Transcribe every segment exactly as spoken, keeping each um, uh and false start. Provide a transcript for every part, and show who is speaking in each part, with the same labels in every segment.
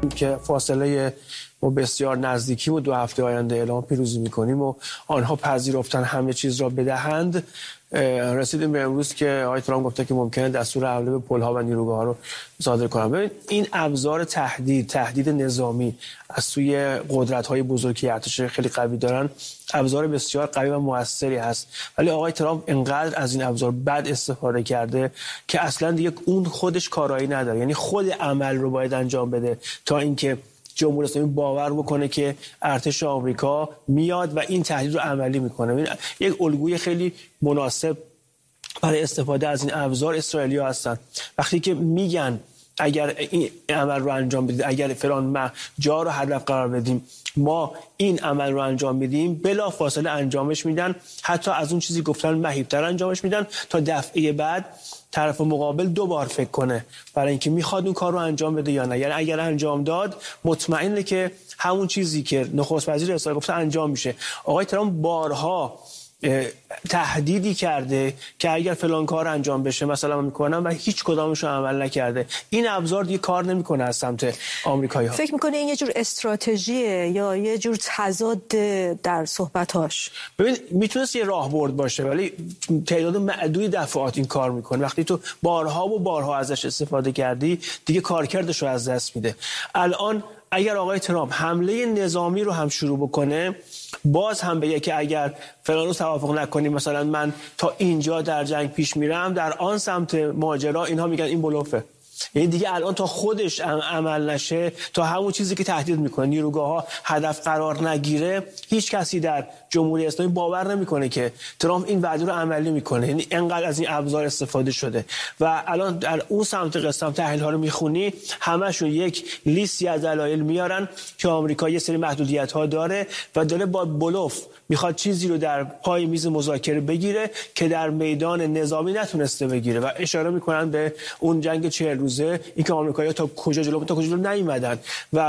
Speaker 1: که فاصله ما بسیار نزدیکیم و دو هفته آینده اعلام پیروزی میکنیم و آنها پذیرفتن همه چیز را بدهند، رسیدیم به امروز که آقای ترامپ گفته که ممکنه دستور حمله به پل‌ها و نیروگاه‌ها رو صادر کنن. ببین این ابزار تهدید تهدید نظامی از سوی قدرت‌های بزرگ که ارتش خیلی قوی دارن، ابزار بسیار قوی و موثری هست، ولی آقای ترامپ انقدر از این ابزار بد استفاده کرده که اصلا دیگه اون خودش کارایی نداره. یعنی خود عمل رو باید انجام بده تا اینکه جمهوری اسلامی باور بکنه که ارتش آمریکا میاد و این تهدید رو عملی میکنه. این یک الگوی خیلی مناسب برای استفاده از این ابزار اسرائیلی‌ها هستن. وقتی که میگن اگر این عمل رو انجام بدید، اگر فلان جا رو هدف قرار بدیم، ما این عمل رو انجام میدیم، بلا فاصله انجامش میدن، حتی از اون چیزی گفتن مهیب‌تر انجامش میدن تا دفعه بعد طرف مقابل دو بار فکر کنه برای اینکه میخواد اون کار رو انجام بده یا نه. یعنی اگر انجام داد مطمئنه که همون چیزی که نخست وزیر اسرائیل گفته انجام میشه. آقای ترامپ بارها تهدیدی کرده که اگر فلان کار انجام بشه مثلا میکنم و هیچ کدامش رو عمل نکرده. این ابزار دیگه کار نمیکنه از سمت آمریکایی‌ها.
Speaker 2: فکر میکنه این یه جور استراتژیه یا یه جور تضاد در صحبتاش؟
Speaker 1: ببین میتونست یه راهبرد باشه ولی تعداد معدودی دفعات این کار میکنه. وقتی تو بارها و بارها ازش استفاده کردی دیگه کارکردش رو از دست میده. الان اگر آقای ترامپ حمله نظامی رو هم شروع بکنه، باز هم بگه که اگر فلان رو توافق نکنیم مثلا من تا اینجا در جنگ پیش میرم، در آن سمت ماجرا اینها میگن این بلوفه. یعنی دیگه الان تا خودش عمل نشه، تا همون چیزی که تهدید میکنه نیروگاه‌ها هدف قرار نگیره، هیچ کسی در جمهوری اسلامی باور نمیکنه که ترامپ این وعده رو عملی میکنه. یعنی انقدر از این ابزار استفاده شده و الان در اون سمت قسم تحلیل‌ها رو میخونی، همشون یک لیستی از دلایل میارن که آمریکا یه سری محدودیت‌ها داره و داره با بلوف میخواد چیزی رو در پای میز مذاکره بگیره که در میدان نظامی نتونسته بگیره و اشاره میکنن به اون جنگ چهل روزه، این که آمریکایی‌ها تا کجا جلو تا کجا جلو نیومدن و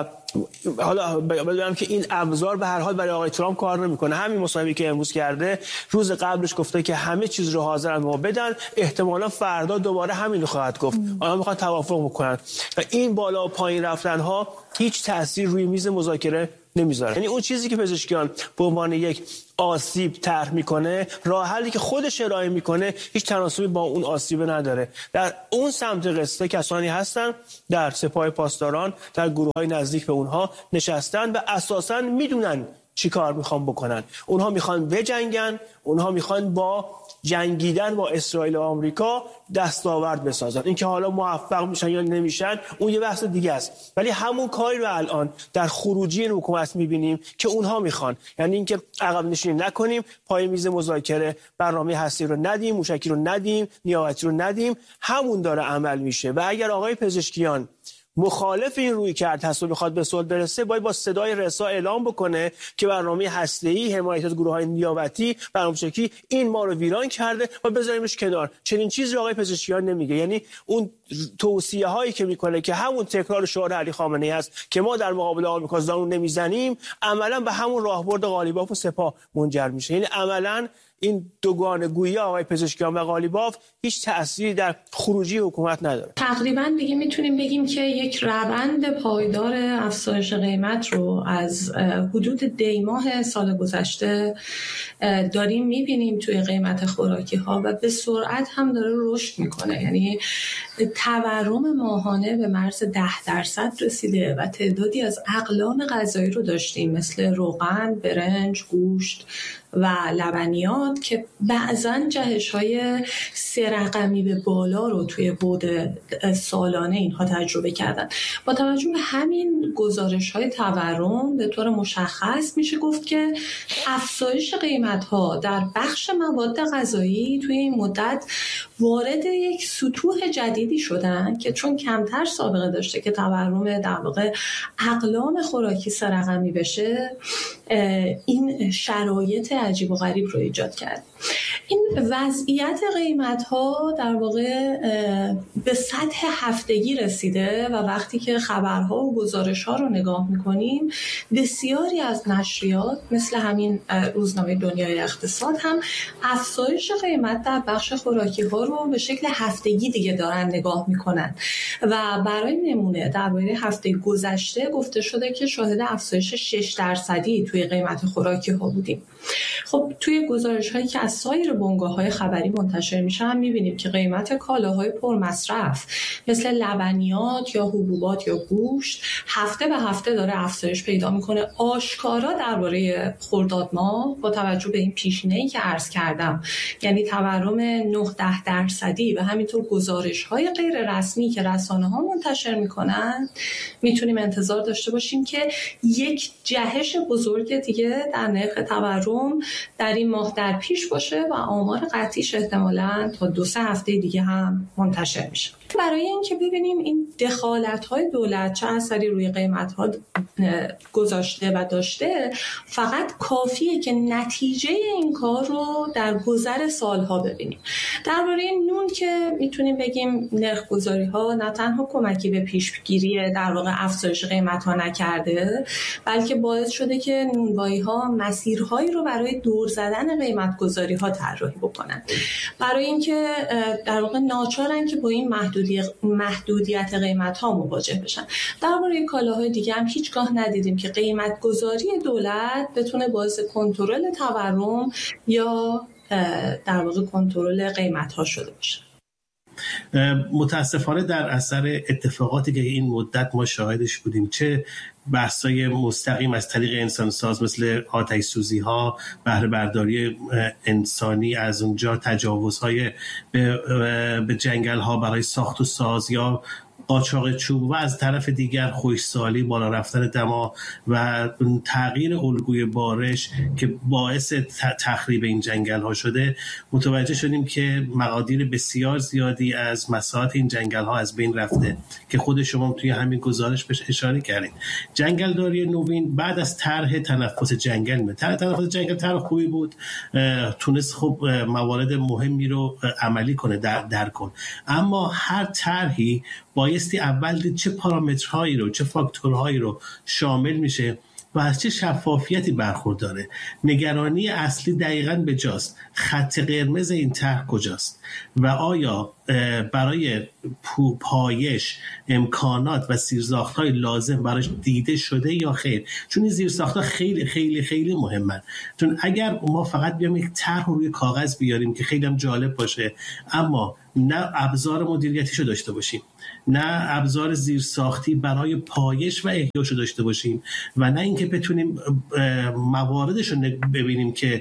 Speaker 1: حالا بدونم که این ابزار به هر حال برای آقای ترامپ کار نمیکنه. همین مصاحبه‌ای که امروز کرده، روز قبلش گفته که همه چیز رو حاضرن ما بدن، احتمالاً فردا دوباره همین رو خواهد گفت. آنها میخوان توافق بکنن و این بالا و پایین رفتن‌ها هیچ تأثیر روی میز مذاکره نمیذاره. یعنی اون چیزی که پزشکیان به عنوان یک آسیب طرح میکنه، راه حلی که خودش ارائه میکنه هیچ تناسبی با اون آسیب نداره. در اون سمت قصه کسانی هستن در سپاه پاسداران، در گروه‌های نزدیک به اونها نشستن و اساساً میدونن چی کار میخوان بکنن. اونها میخوان بجنگن، اونها میخوان با جنگیدن با اسرائیل و آمریکا دستاورد بسازن. اینکه حالا موفق میشن یا نمیشن اون یه بحث دیگه است، ولی همون کاری رو الان در خروجی این حکومت میبینیم که اونها میخوان. یعنی اینکه عقب نشینی نکنیم، پای میز مذاکره برنامه هستی رو ندیم، موشکی رو ندیم، نیابتی رو ندیم، همون داره عمل میشه. و اگر آقای پزشکیان مخالف این روی کرد هست و بخواد به صلح برسه، باید با صدای رسا اعلام بکنه که برنامه هسته‌ای، حمایت از گروه‌های نیابتی، برنامه‌چکی این ما رو ویران کرده و بذاریمش کنار. چنین چیزی رو آقای پزشکیان نمیگه. یعنی اون توصیه هایی که میکنه که همون تکرار شعار علی خامنه‌ای است که ما در مقابل آمریکا زانو نمیزنیم، عملاً به همون راهبرد قالیباف و سپاه منجر میشه. یعنی عملاً این دوگانه گویی آقای پزشکیان و قالیباف هیچ تأثیری در خروجی حکومت نداره.
Speaker 3: تقریبا دیگه میتونیم بگیم که یک روند پایدار افزایش قیمت رو از حدود دی ماه سال گذشته داریم میبینیم توی قیمت خوراکی ها و به سرعت هم داره رشد میکنه. یعنی تورم ماهانه به مرز ده درصد رسیده و تعدادی از اقلام غذایی رو داشتیم مثل روغن، برنج، گوشت و لبنیات که بعضاً جهش‌های سه رقمی به بالا رو توی بعد سالانه اینها تجربه کردن. با توجه به همین گزارش‌های تورم به طور مشخص میشه گفت که افزایش قیمت‌ها در بخش مواد غذایی توی این مدت وارد یک سطوح جدیدی شدن که چون کمتر سابقه داشته که تورم در واقع اقلام خوراکی سه رقمی بشه، این شرایط عجیب و غریب رو ایجاد کرد. این وضعیت قیمت ها در واقع به سطح هفتگی رسیده و وقتی که خبرها و گزارش ها رو نگاه میکنیم بسیاری از نشریات مثل همین روزنامه دنیای اقتصاد هم افزایش قیمت در بخش خوراکی ها رو به شکل هفتگی دیگه دارن نگاه میکنن و برای نمونه درباره هفته گذشته گفته شده که شاهد افزایش شش درصدی توی قیمت خوراکی ها بودیم. خب توی گزارش هایی که از سایر بنگاه های خبری منتشر میشه هم میبینیم که قیمت کالاهای پرمصرف مثل لبنیات یا حبوبات یا گوشت هفته به هفته داره افزایش پیدا میکنه. آشکارا درباره خرداد ماه با توجه به این پیشینه‌ای که عرض کردم، یعنی تورم نه ده درصدی و همینطور گزارش های غیر رسمی که رسانه ها منتشر میکنن، میتونیم انتظار داشته باشیم که یک جهش بزرگ دیگه در نرخ تورم در این ماه در پیش باشه و آمار قطعیش احتمالاً تا دو سه هفته دیگه هم منتشر میشه. برای اینکه ببینیم این دخالت‌های دولت چه اثری روی قیمت‌ها گذاشته و داشته، فقط کافیه که نتیجه این کار رو در گذر سالها ببینیم. درباره نون که میتونیم بگیم نرخ‌گذاری‌ها نه تنها کمکی به پیشگیری در واقع افزایش قیمت‌ها نکرده، بلکه باعث شده که نونوایی‌ها مسیرهایی رو برای دور زدن قیمت‌گذاری‌ها طراحی بکنن. برای اینکه در واقع ناچارن که با این محدود محدودیت قیمت ها مواجه بشن. درباره کالاهای دیگه هم هیچگاه ندیدیم که قیمت گذاری دولت بتونه باعث کنترل تورم یا در واقع کنترل قیمت ها شده باشه.
Speaker 4: متاسفانه در اثر اتفاقاتی که این مدت ما شاهدش بودیم، چه بحث‌های مستقیم از طریق انسانساز مثل آتش سوزی ها، بهره برداری انسانی، از اونجا تجاوزهای به, به جنگل ها برای ساخت و ساز یا قاچاق چوب و از طرف دیگر خشکسالی، بالا رفتن دما و تغییر الگوی بارش که باعث تخریب این جنگل ها شده، متوجه شدیم که مقادیر بسیار زیادی از مساحت این جنگل ها از بین رفته که خود شما توی همین گزارش بهش اشاره کردین. جنگلداری نوین بعد از طرح تنفس جنگل می طرح تنفس جنگل طرح خوبی بود، تونست خب موارد مهمی رو عملی کنه، در در کن، اما هر طرحی بایستی اول دید چه پارامترهایی رو، چه فاکتورهایی رو شامل میشه و از چه شفافیتی برخورداره. نگرانی اصلی دقیقاً به جاست. خط قرمز این طرح کجاست و آیا برای پایش امکانات و زیرساخت‌های لازم براش دیده شده یا خیر؟ چون این زیرساخت‌ها خیلی خیلی خیلی مهمن. چون اگر ما فقط بیام یک طرح رو روی کاغذ بیاریم که خیلی هم جالب باشه، اما نه ابزار مدیریتیشو داشته باشیم، نه ابزار زیرساختی برای پایش و احیاشو داشته باشیم و نه اینکه بتونیم مواردش رو ببینیم که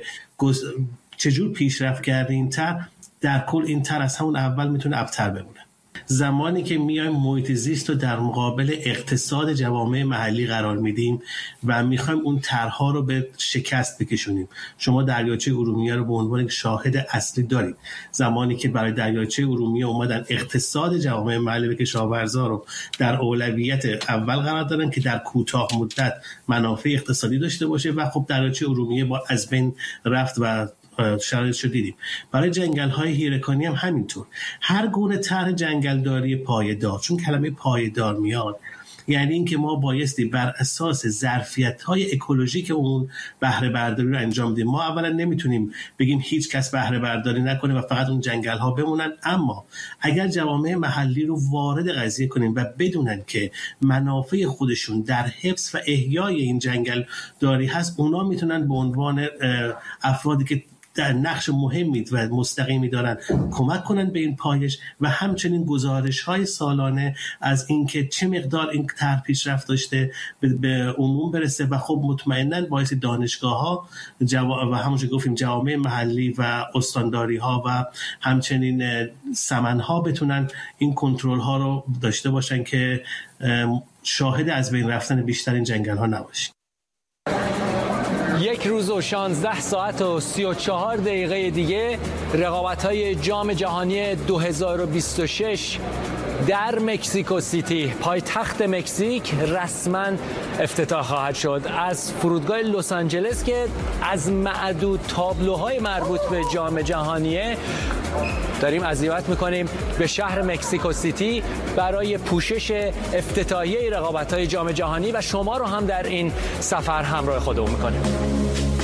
Speaker 4: چجور پیشرفت کرده این طرح، در کل این طرح از همون اول میتونه ابتر بمونه. زمانی که میایم محیط زیست رو در مقابل اقتصاد جوامع محلی قرار میدیم و میخوایم اون طرح‌ها رو به شکست بکشونیم، شما دریاچه ارومیه رو به عنوان یک شاهد اصلی دارید. زمانی که برای دریاچه ارومیه اومدن اقتصاد جوامع محلی و کشاورزا رو در اولویت اول قرار دادن که در کوتاه مدت منافع اقتصادی داشته باشه و خب دریاچه ارومیه با از بین رفت و شرایطش رو دیدیم. برای جنگل‌های هیرکانی هم همینطور. هر گونه طرح جنگلداری پایدار، چون کلمه پایدار میاد، یعنی اینکه ما بایستی بر اساس ظرفیت‌های اکولوژیک اون بهره برداری رو انجام بدیم. ما اولا نمیتونیم بگیم هیچ کس بهره برداری نکنه و فقط اون جنگل‌ها بمونن، اما اگر جوامع محلی رو وارد قضیه کنیم و بدونن که منافع خودشون در حفظ و احیای این جنگل داری هست، اونا میتونن به عنوان افرادی که در نقش مهمی و مستقیمی دارن کمک کنن به این پایش و همچنین گزارش‌های سالانه از اینکه چه مقدار این طرح پیشرفت داشته به عموم برسه و خب مطمئناً باعث دانشگاه‌ها و همونجوری گفتیم جوامع محلی و استانداری‌ها و همچنین سمن‌ها بتونن این کنترل‌ها رو داشته باشن که شاهد از بین رفتن بیشتر این جنگل‌ها نباشیم.
Speaker 5: یک روز و شانزده ساعت و سی و چهار دقیقه دیگه رقابت‌های جام جهانی دو هزار و بیست و شش در مکزیکو سیتی پایتخت مکزیک رسما افتتاح خواهد شد. از فرودگاه لس آنجلس که از معدود تابلوهای مربوط به جام جهانیه داریم عزیمت میکنیم به شهر مکزیکو سیتی برای پوشش افتتاحیه رقابت‌های جام جهانی و شما رو هم در این سفر همراه خودمون میکنیم.